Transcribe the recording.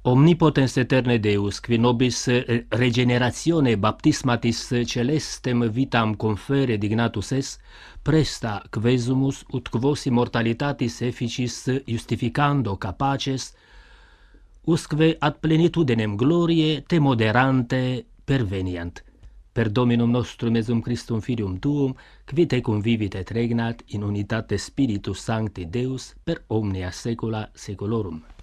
Omnipotens eterne Deus, qui nobis regeneratione baptismatis celestem vitam confere dignatus es, presta quesumus ut quos immortalitatis efficis justificando capaces, usque ad plenitudinem gloriae te moderante perveniant. Per Dominum nostrum Iesum Christum Filium Tuum, qui tecum vivit et regnat in unitate Spiritus Sancti Deus per omnia saecula saeculorum.